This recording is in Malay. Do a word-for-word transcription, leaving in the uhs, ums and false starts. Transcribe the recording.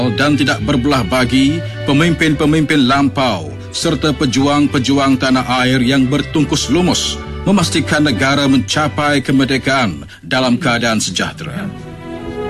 dan tidak berbelah bagi pemimpin-pemimpin lampau serta pejuang-pejuang tanah air yang bertungkus lumus memastikan negara mencapai kemerdekaan dalam keadaan sejahtera.